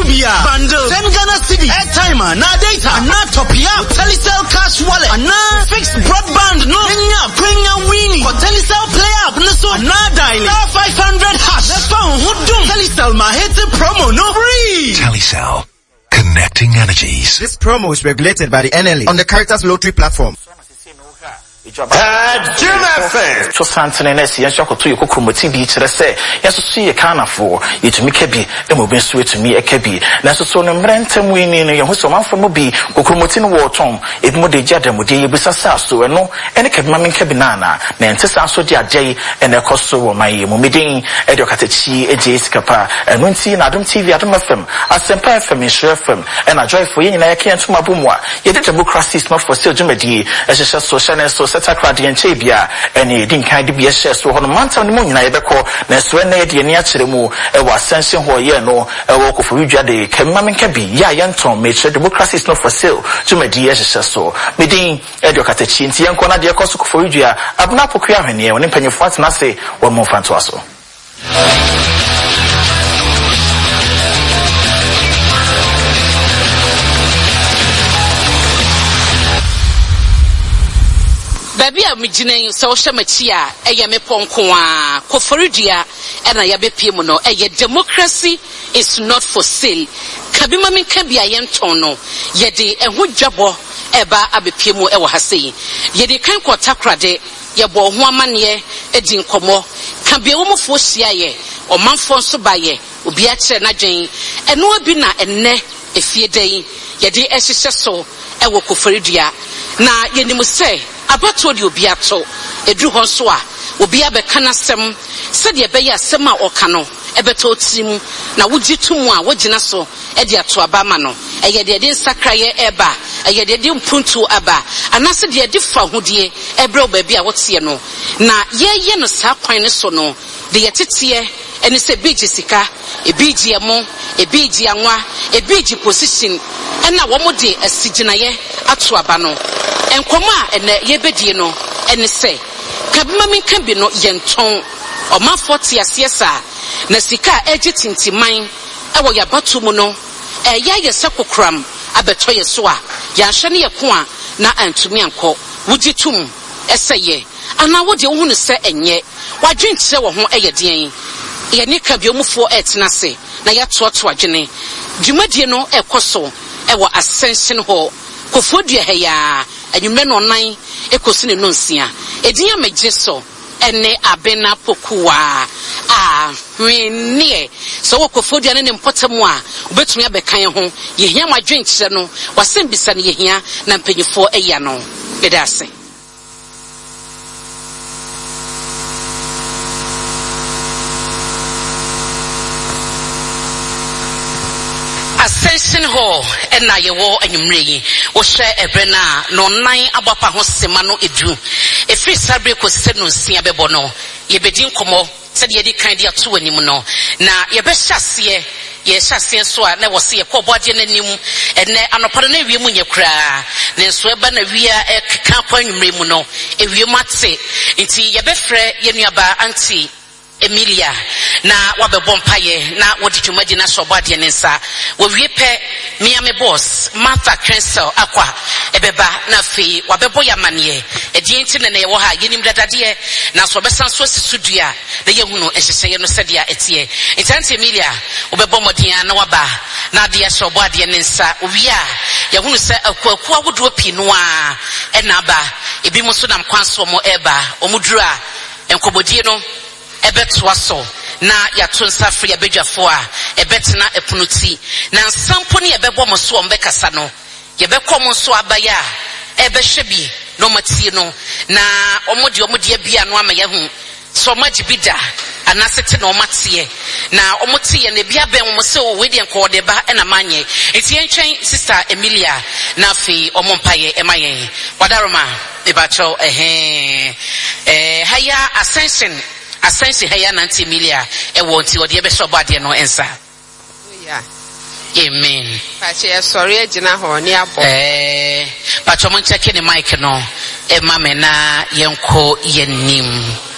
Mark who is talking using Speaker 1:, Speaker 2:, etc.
Speaker 1: Bia, bundle, 10 Ghana cedi, airtime, na data, na top up, Telecel cash wallet, na fixed broadband, no, Quenya Winnie, for Telecel play up, no so, na dial, star 500 hash, the phone, who do Telecel, my hit promo, no free.
Speaker 2: Telecel, connecting energies.
Speaker 3: This promo is regulated by the NLA on the Caritas Lottery platform.
Speaker 4: Jim FM. So Santana Nessie and Shoko to Yokokumoti beach, I say, yes, to see a canna for you to me kebi, and will be sweet to me a kebi. Naso so no rentum winning your hustle man from Mobi, Okumotin war tom, it more de jadam would ye be so and no, and a cabman cabinana, Nantes also dear Jay and a costo my Mumidin, Edocatachi, a Jay's capa, and when seeing Adam TV Adam FM, as Semper FM in Sherfam, and I joy for you and I can't to my boomwa. Yet the democracy is not for still Jimmy, as a social and so Sakradi and Chabia, and he didn't kind of be a share so on a month on the moon, I ever call, Neswene, the Niachemu, a was sensing who ye no, a walk of Ruja de Kemamin Kabi, Yanton, made sure democracy is not for sale, to my dear so. Meeting Edocatachin, Yankona, dear Cosco for Ruja, Abnapo Kriavenia, when in Penny Fats Nase, or more fan to us.
Speaker 5: Baby, I'm beginning social media, a yameponqua, Koforidia, and I abe Pimono, a democracy is not for sale. Kabimami can be a yantono, yedi, and wood jabo, eba abe Pimo ewa hasi. Yedi can quatakra de, yabo huamanie, edin como, can be almost for siaye, or manfon subaye, ubiache na jane, and no bina and ne, a fear day, yedi eshiso, ewo Koforidia. Na yenimu say, abato di obi ato edru ho so a obi abeka sem se de be ya sem a okano ebeto tirim na wuji tumu a wogina so e de ato aba ma no eye de nsakraye eba eye de mpuntu aba anase de fa hodie ebre obabi a wotie no na ye no sa kwan ne so no de yetete eni se biji sika ebiji emo ebiji anwa ebiji position ena wo mo de asiginaye ato aba no enkoma ene yebedie no ene se kabimami kan bi no yenton o ma 40 asiesa na sika egitintiman ewo yabato mu no eya yesekokram abeto yeso a ya hye ne yeko a na antumi anko wugitum eseye ana wo de wo hu se enye wadwinkyere wo ho eyeden ye ne kabiomufo etenase na ya toato adwene dwumadie no ekoso ewo ascension ho kofodua heya anyumre no nan ekosine no nsia edin amegye so ene abena pokuwa hwene so wokofodua ne mpotemu a obetumi abekan ho yehia madwenkyere no wasembisa ne yehia na mpanyifo eya no bedase Ascension Hall ena yewo anyumre yi wo hwe ebrena no nan abapa ho sema no edu efri sabre ko se no nsia bebo no yebedin komo se de yedi kan de ato anim no na yebe hyase ye hyase so a na wo se ye kobode nanim ene anopare na wie mu nyekura ne nso eba na wia ekeka kwa anyumre mu no ewie mate nti yebe frɛ ye nuaba anti Emilia na wabebo mpaye na wodi dwumadi na sobade ne nsa wo wiepe miame boss Martha Crensel akwa ebeba na fi wabebo yamane edi enti ne wo ha yenim dadade na so besan so sisudua na yehunu ehyehye no sedia etie enti Emilia wobebo modia na waba na de sobade ne nsa owia yehunu se akwaku awodo pinu a enaba ebi mo so nam kwanso mo eba omudura enkobodie no ebetwa so na yato nsafre yabedwafo a ebetena epunuti na nsampo ne yebebo mo so ombekasa no yebekom so abaya ebehwe bi no matie no na omode bia no ama yehu so magibida anasete na omatie na omotie na bia ben mo se o wedi enko de ba na manye enti entwen sister Emilia na fi omompaye emayen wadaroma ebacho haya Ascension haya nanti Emilia ewo nti odi ebe sobade no ensa amen
Speaker 6: pache sorry ejina ho ni abo
Speaker 5: pacho mo check the mic no e mame na yenko yenim